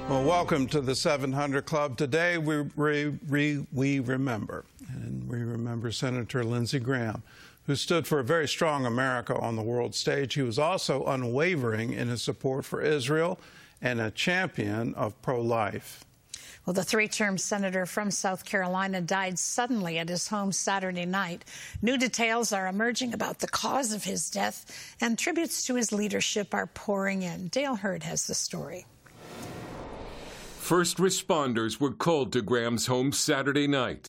Well, welcome to the 700 Club. Today we remember, and we remember Senator Lindsey Graham, who stood for a very strong America on the world stage. He was also unwavering in his support for Israel and a champion of pro-life. Well, the three-term senator from South Carolina died suddenly at his home Saturday night. New details are emerging about the cause of his death, and tributes to his leadership are pouring in. Dale Hurd has the story. First responders were called to Graham's home Saturday night.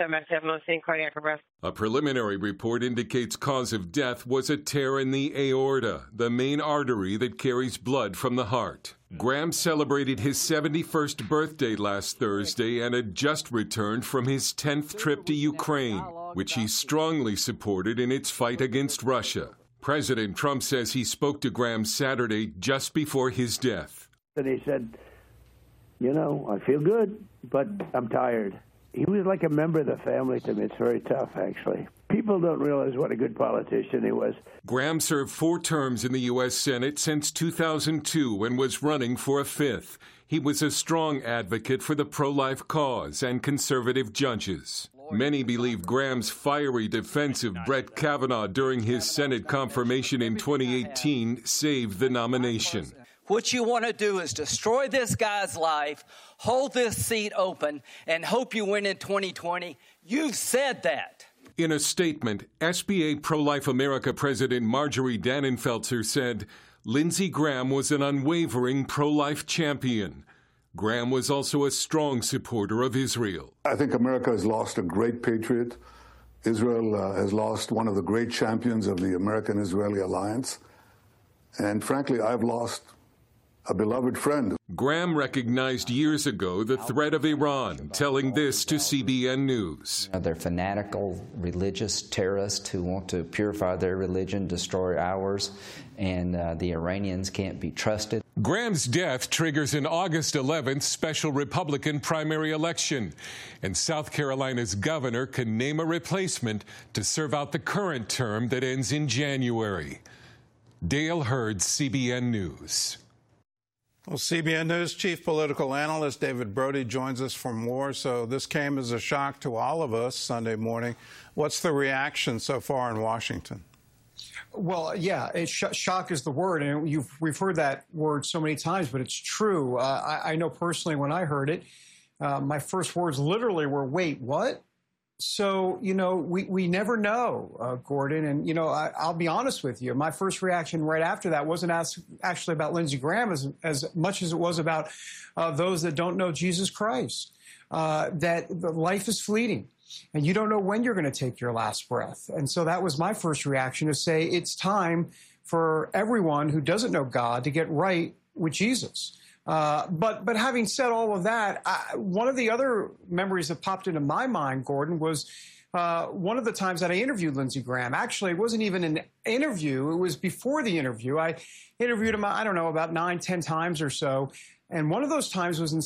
Cardiac arrest. A preliminary report indicates cause of death was a tear in the aorta, the main artery that carries blood from the heart. Graham celebrated his 71st birthday last Thursday and had just returned from his 10th trip to Ukraine, which he strongly supported in its fight against Russia. President Trump says he spoke to Graham Saturday just before his death. And he said, "You know, I feel good, but I'm tired." He was like a member of the family to me. It's very tough, actually. People don't realize what a good politician he was. Graham served 4 terms in the U.S. Senate since 2002 and was running for a 5th. He was a strong advocate for the pro-life cause and conservative judges. Many believe Graham's fiery defense of Brett Kavanaugh during his Senate confirmation in 2018 saved the nomination. What you want to do is destroy this guy's life, hold this seat open, and hope you win in 2020. You've said that. In a statement, SBA Pro-Life America President Marjorie Dannenfelser said, Lindsey Graham was an unwavering pro-life champion. Graham was also a strong supporter of Israel. I think America has lost a great patriot. Israel has lost one of the great champions of the American-Israeli alliance. And frankly, I've lost a beloved friend. Graham recognized years ago the threat of Iran, telling this to CBN News. They're fanatical religious terrorists who want to purify their religion, destroy ours, and the Iranians can't be trusted. Graham's death triggers an August 11th special Republican primary election, and South Carolina's governor can name a replacement to serve out the current term that ends in January. Dale Hurd, CBN News. Well, CBN News chief political analyst David Brody joins us for more. So this came as a shock to all of us Sunday morning. What's the reaction so far in Washington? Well, yeah, shock is the word, and we've heard that word so many times, but it's true. I know personally when I heard it, my first words literally were, "Wait, what?" So, you know, we never know, Gordon. And, you know, I'll be honest with you. My first reaction right after that wasn't actually about Lindsey Graham as much as it was about those that don't know Jesus Christ, that life is fleeting and you don't know when you're going to take your last breath. And so that was my first reaction, to say it's time for everyone who doesn't know God to get right with Jesus. But having said all of that, one of the other memories that popped into my mind, Gordon, was one of the times that I interviewed Lindsey Graham. Actually, it wasn't even an interview. It was before the interview. I interviewed him, I don't know, about 9-10 times or so. And one of those times was in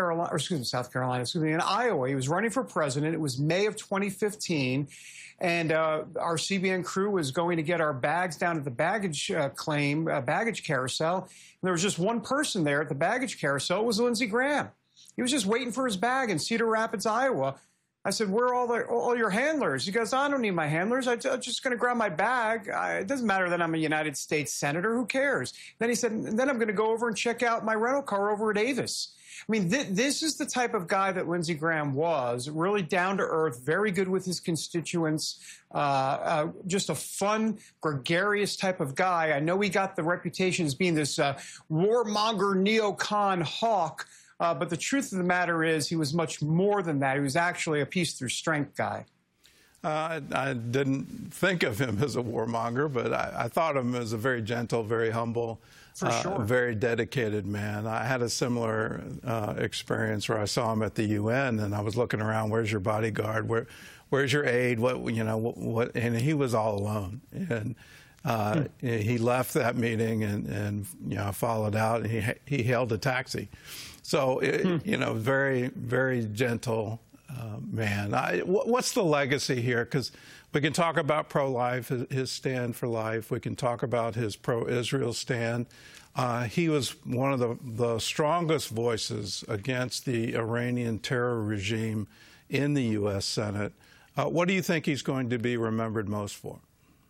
in Iowa. He was running for president. It was May of 2015. And our CBN crew was going to get our bags down at the baggage baggage carousel. And there was just one person there at the baggage carousel. It was Lindsey Graham. He was just waiting for his bag in Cedar Rapids, Iowa. I said, "Where are all your handlers?" He goes, "I don't need my handlers. I'm just going to grab my bag. It doesn't matter that I'm a United States senator. Who cares?" Then he said, "Then I'm going to go over and check out my rental car over at Avis." I mean, this is the type of guy that Lindsey Graham was, really down to earth, very good with his constituents, just a fun, gregarious type of guy. I know he got the reputation as being this warmonger, neocon hawk, but the truth of the matter is he was much more than that. He was actually a peace through strength guy. I didn't think of him as a warmonger, but I thought of him as a very gentle, very humble, very dedicated man. I had a similar experience where I saw him at the UN, and I was looking around, where's your bodyguard? Where's your aide? What? And he was all alone. And he left that meeting and followed out, and he hailed a taxi. So, very, very gentle man. What's the legacy here? Because we can talk about pro-life, his stand for life. We can talk about his pro-Israel stand. He was one of the strongest voices against the Iranian terror regime in the U.S. Senate. What do you think he's going to be remembered most for?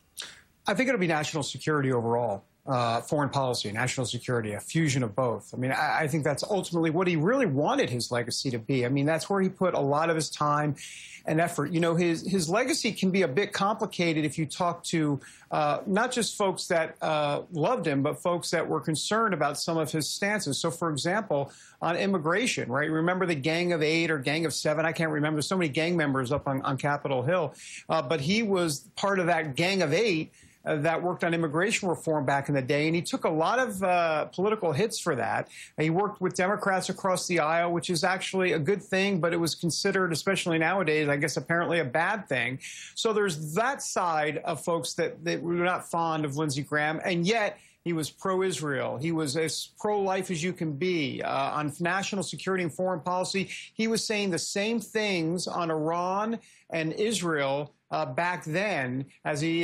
I think it'll be national security overall. Foreign policy, national security, a fusion of both. I mean, I think that's ultimately what he really wanted his legacy to be. I mean, that's where he put a lot of his time and effort. You know, his legacy can be a bit complicated if you talk to not just folks that loved him, but folks that were concerned about some of his stances. So, for example, on immigration, right? Remember the Gang of 8 or Gang of 7? I can't remember. There's so many gang members up on Capitol Hill. But he was part of that Gang of 8 that worked on immigration reform back in the day, and he took a lot of political hits for that. He worked with Democrats across the aisle, which is actually a good thing, but it was considered, especially nowadays, I guess apparently a bad thing. So there's that side of folks that were not fond of Lindsey Graham, and yet he was pro-Israel. He was as pro-life as you can be. On national security and foreign policy, he was saying the same things on Iran and Israel back then as he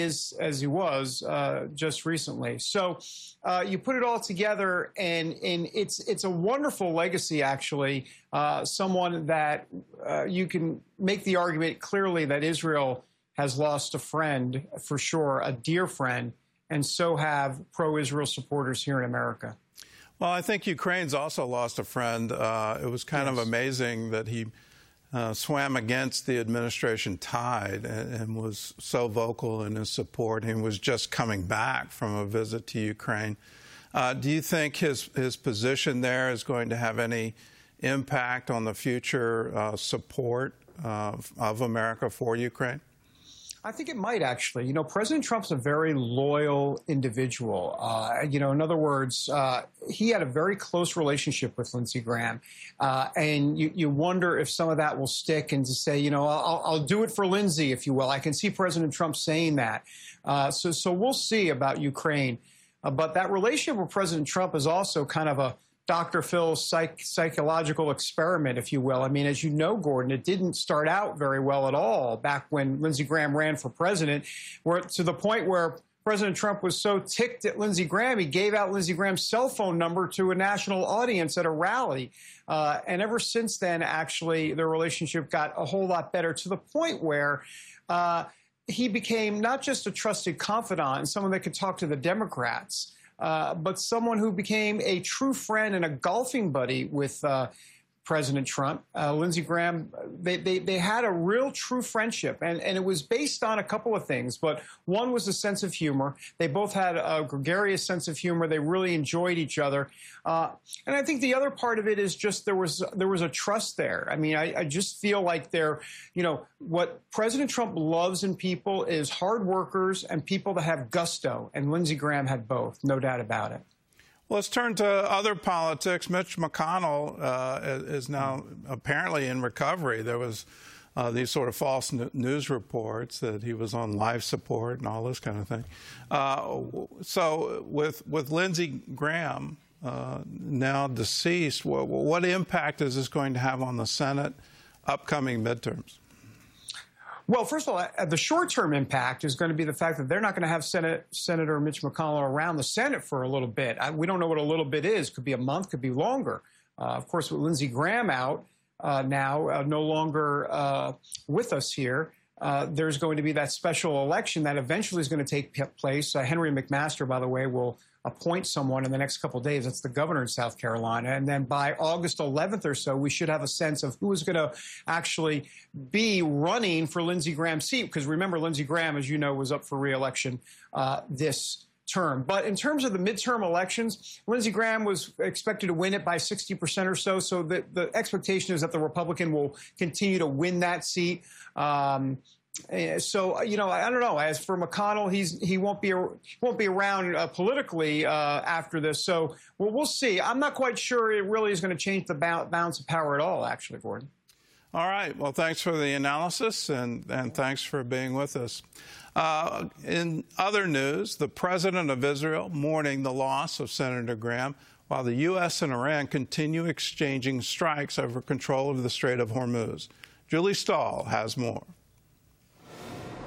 was just recently. So you put it all together, and it's a wonderful legacy, actually. Someone that you can make the argument clearly that Israel has lost a friend, for sure, a dear friend, and so have pro-Israel supporters here in America. Well, I think Ukraine's also lost a friend. It was kind of amazing that he swam against the administration tide and was so vocal in his support. He was just coming back from a visit to Ukraine. Do you think his position there is going to have any impact on the future support of America for Ukraine? I think it might, actually. You know, President Trump's a very loyal individual. You know, in other words, he had a very close relationship with Lindsey Graham. And you wonder if some of that will stick, and to say, you know, I'll do it for Lindsey, if you will. I can see President Trump saying that. So we'll see about Ukraine. But that relationship with President Trump is also kind of a Dr. Phil's psychological experiment, if you will. I mean, as you know, Gordon, it didn't start out very well at all back when Lindsey Graham ran for president, to the point where President Trump was so ticked at Lindsey Graham, he gave out Lindsey Graham's cell phone number to a national audience at a rally. And ever since then, actually, their relationship got a whole lot better, to the point where he became not just a trusted confidant and someone that could talk to the Democrats, but someone who became a true friend and a golfing buddy with President Trump. Lindsey Graham, they had a real true friendship, and it was based on a couple of things, but one was a sense of humor. They both had a gregarious sense of humor. They really enjoyed each other. And I think the other part of it is just there was a trust there. I mean, I just feel like you know, what President Trump loves in people is hard workers and people that have gusto, and Lindsey Graham had both, no doubt about it. Well, let's turn to other politics. Mitch McConnell is now apparently in recovery. There was these sort of false news reports that he was on life support and all this kind of thing. So with Lindsey Graham now deceased, what impact is this going to have on the Senate upcoming midterms? Well, first of all, the short-term impact is going to be the fact that they're not going to have Senator Mitch McConnell around the Senate for a little bit. We don't know what a little bit is. Could be a month, could be longer. Of course, with Lindsey Graham out now, no longer with us here, there's going to be that special election that eventually is going to take place. Henry McMaster, by the way, will appoint someone in the next couple of days. That's the governor in South Carolina. And then by August 11th or so, we should have a sense of who is going to actually be running for Lindsey Graham's seat. Because remember, Lindsey Graham, as you know, was up for re-election this term. But in terms of the midterm elections, Lindsey Graham was expected to win it by 60% or so. So the expectation is that the Republican will continue to win that seat. So, you know, I don't know. As for McConnell, he won't be around politically after this. So, well, we'll see. I'm not quite sure it really is going to change the balance of power at all, actually, Gordon. All right. Well, thanks for the analysis, and thanks for being with us. In other news, the president of Israel mourning the loss of Senator Graham, while the U.S. and Iran continue exchanging strikes over control of the Strait of Hormuz. Julie Stahl has more.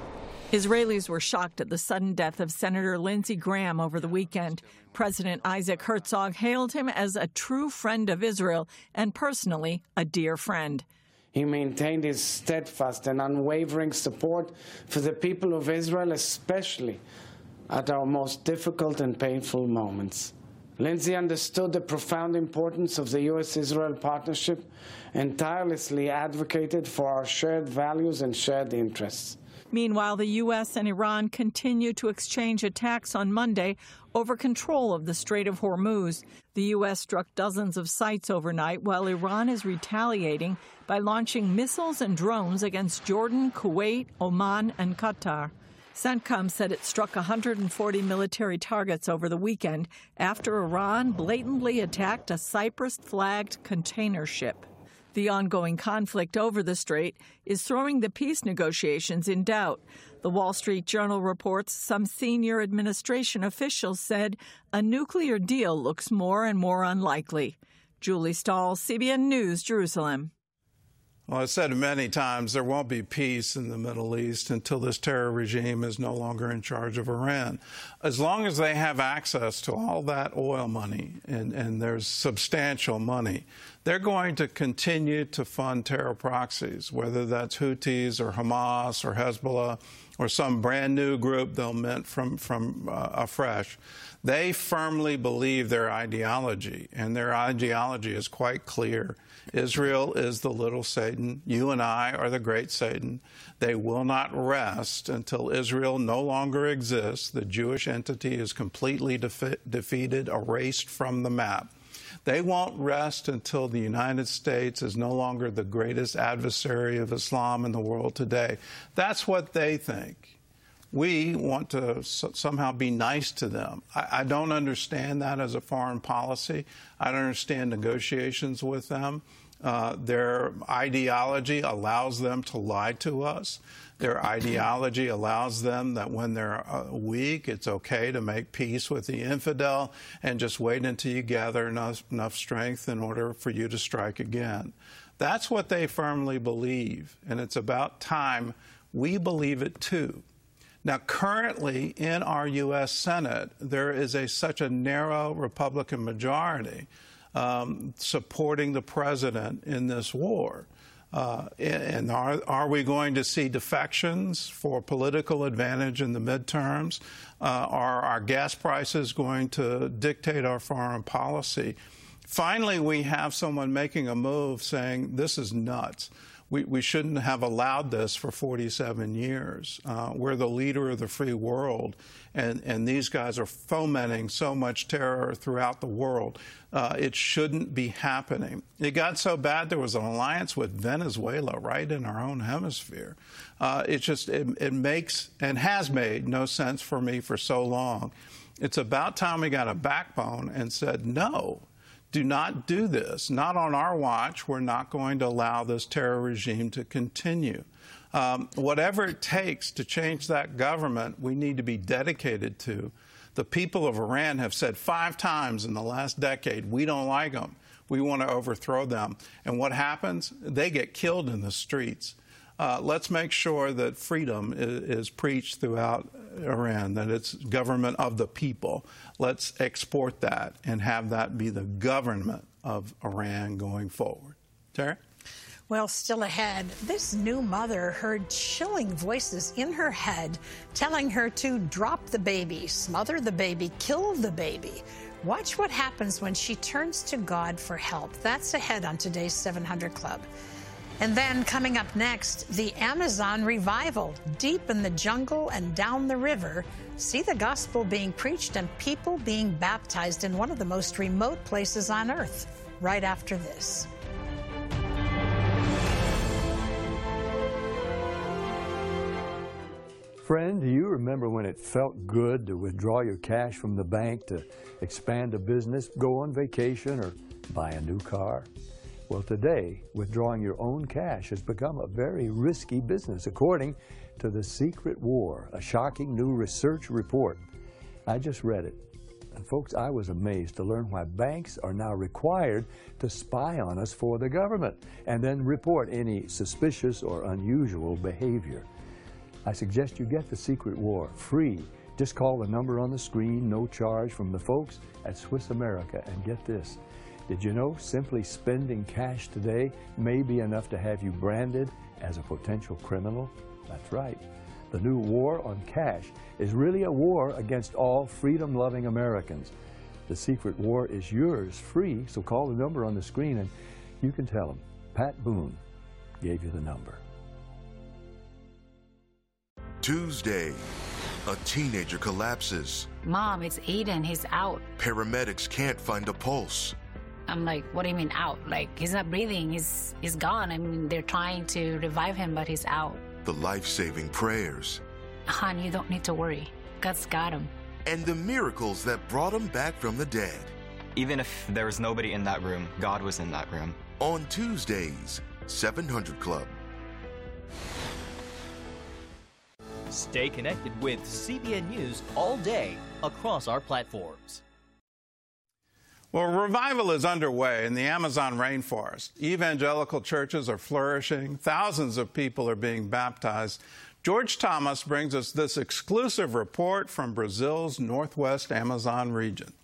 Israelis were shocked at the sudden death of Senator Lindsey Graham over the weekend. President Isaac Herzog hailed him as a true friend of Israel and personally a dear friend. He maintained his steadfast and unwavering support for the people of Israel, especially at our most difficult and painful moments. Lindsey understood the profound importance of the U.S.-Israel partnership and tirelessly advocated for our shared values and shared interests. Meanwhile, the U.S. and Iran continue to exchange attacks on Monday over control of the Strait of Hormuz. The U.S. struck dozens of sites overnight, while Iran is retaliating by launching missiles and drones against Jordan, Kuwait, Oman, and Qatar. CENTCOM said it struck 140 military targets over the weekend after Iran blatantly attacked a Cyprus-flagged container ship. The ongoing conflict over the strait is throwing the peace negotiations in doubt. The Wall Street Journal reports some senior administration officials said a nuclear deal looks more and more unlikely. Julie Stahl, CBN News, Jerusalem. Well, I've said many times there won't be peace in the Middle East until this terror regime is no longer in charge of Iran. As long as they have access to all that oil money, and there's substantial money, they're going to continue to fund terror proxies, whether that's Houthis or Hamas or Hezbollah or some brand new group they'll mint from afresh. They firmly believe their ideology, and their ideology is quite clear. Israel is the little Satan. You and I are the great Satan. They will not rest until Israel no longer exists. The Jewish entity is completely defeated, erased from the map. They won't rest until the United States is no longer the greatest adversary of Islam in the world today. That's what they think. We want to somehow be nice to them. I don't understand that as a foreign policy. I don't understand negotiations with them. Their ideology allows them to lie to us. Their ideology allows them that when they're weak, it's okay to make peace with the infidel and just wait until you gather enough strength in order for you to strike again. That's what they firmly believe, and it's about time we believe it too. Now, currently in our U.S. Senate, there is such a narrow Republican majority supporting the president in this war. And are we going to see defections for political advantage in the midterms? Are our gas prices going to dictate our foreign policy? Finally, we have someone making a move saying this is nuts. We shouldn't have allowed this for 47 years. We're the leader of the free world, and these guys are fomenting so much terror throughout the world. It shouldn't be happening. It got so bad there was an alliance with Venezuela right in our own hemisphere. It makes and has made no sense for me for so long. It's about time we got a backbone and said no. Do not do this. Not on our watch. We're not going to allow this terror regime to continue. Whatever it takes to change that government, we need to be dedicated to. The people of Iran have said 5 times in the last decade, we don't like them. We want to overthrow them. And what happens? They get killed in the streets. Let's make sure that freedom is preached throughout Iran, that it's government of the people. Let's export that and have that be the government of Iran going forward. Tara? Well, still ahead, this new mother heard chilling voices in her head telling her to drop the baby, smother the baby, kill the baby. Watch what happens when she turns to God for help. That's ahead on today's 700 Club. And then coming up next, the Amazon revival. Deep in the jungle and down the river, see the gospel being preached and people being baptized in one of the most remote places on earth. Right after this. Friend, do you remember when it felt good to withdraw your cash from the bank to expand a business, go on vacation, or buy a new car? Well, today, withdrawing your own cash has become a very risky business, according to The Secret War, a shocking new research report. I just read it. And folks, I was amazed to learn why banks are now required to spy on us for the government and then report any suspicious or unusual behavior. I suggest you get The Secret War free. Just call the number on the screen, no charge, from the folks at Swiss America. And get this, did you know simply spending cash today may be enough to have you branded as a potential criminal? That's right. The new war on cash is really a war against all freedom-loving Americans. The Secret War is yours free, so call the number on the screen and you can tell them Pat Boone gave you the number. Tuesday, a teenager collapses. Mom, it's Aiden. He's out. Paramedics can't find a pulse. I'm like, what do you mean out? Like, he's not breathing. He's gone. I mean, they're trying to revive him, but he's out. The life-saving prayers. Hon, you don't need to worry. God's got him. And the miracles that brought him back from the dead. Even if there was nobody in that room, God was in that room. On Tuesdays, 700 Club. Stay connected with CBN News all day across our platforms. Well, revival is underway in the Amazon rainforest. Evangelical churches are flourishing. Thousands of people are being baptized. George Thomas brings us this exclusive report from Brazil's northwest Amazon region.